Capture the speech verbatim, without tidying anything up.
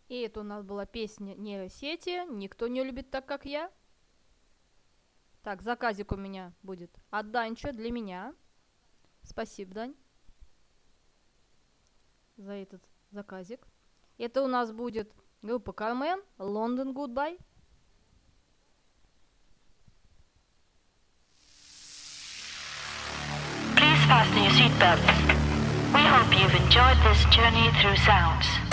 И это у нас была песня нейросети. Никто не любит так, как я. Так, заказик у меня будет от Данча для меня. Спасибо, Дань, за этот заказик. Это у нас будет группа Кармен, London Goodbye. Please fasten your seatbelts. We hope you've enjoyed this journey through sounds.